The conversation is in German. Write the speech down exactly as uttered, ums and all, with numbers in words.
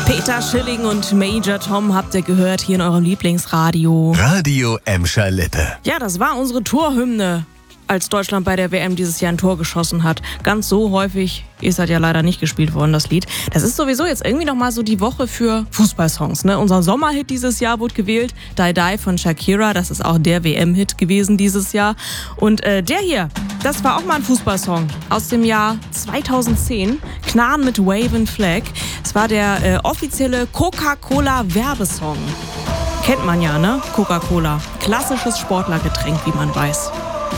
Peter Schilling und Major Tom habt ihr gehört hier in eurem Lieblingsradio. Radio Emscher Lippe. Ja, das war unsere Torhymne, als Deutschland bei der W M dieses Jahr ein Tor geschossen hat. Ganz so häufig ist halt ja leider nicht gespielt worden, das Lied. Das ist sowieso jetzt irgendwie nochmal so die Woche für Fußballsongs, ne? Unser Sommerhit dieses Jahr wurde gewählt, Die Die von Shakira. Das ist auch der W M-Hit gewesen dieses Jahr. Und äh, der hier, das war auch mal ein Fußballsong aus dem Jahr zweitausendzehn. Knarren mit Wavin' Flag. Es war der äh, offizielle Coca-Cola-Werbesong. Kennt man ja, ne? Coca-Cola. Klassisches Sportlergetränk, wie man weiß.